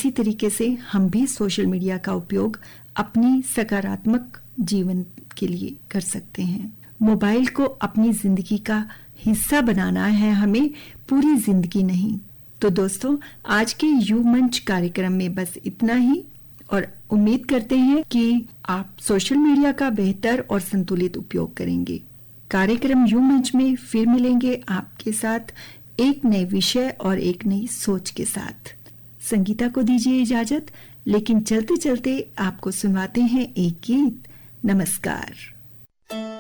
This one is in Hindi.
इसी तरीके से हम भी सोशल मीडिया का उपयोग अपनी सकारात्मक जीवन के लिए कर सकते हैं। मोबाइल को अपनी जिंदगी का हिस्सा बनाना है हमें, पूरी जिंदगी नहीं। तो दोस्तों, आज के यू मंच कार्यक्रम में बस इतना ही, और उम्मीद करते हैं कि आप सोशल मीडिया का बेहतर और संतुलित उपयोग करेंगे। कार्यक्रम यू मंच में फिर मिलेंगे आपके साथ एक नए विषय और एक नई सोच के साथ। संगीता को दीजिए इजाजत, लेकिन चलते चलते आपको सुनवाते हैं एक गीत। नमस्कार।